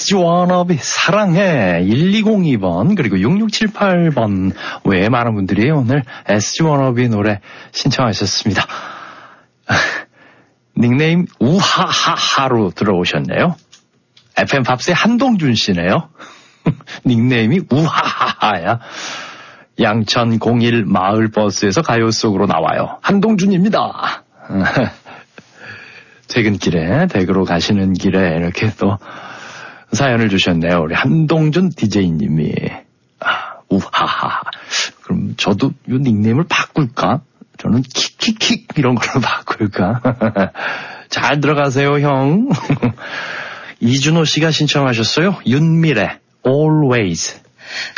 SG 워너비 사랑해 1202번 그리고 6678번 외에 많은 분들이 오늘 SG 워너비 노래 신청하셨습니다. 닉네임 우하하하로 들어오셨네요. FM 팝스의 한동준 씨네요. 닉네임이 우하하하야. 양천 01 마을버스에서 가요 속으로 나와요. 한동준입니다. 퇴근길에 댁으로 가시는 길에 이렇게 또 사연을 주셨네요. 우리 한동준 DJ님이. 우하하. 그럼 저도 이 닉네임을 바꿀까? 저는 킥킥킥 이런 걸로 바꿀까? 잘 들어가세요, 형. 이준호 씨가 신청하셨어요. 윤미래, Always.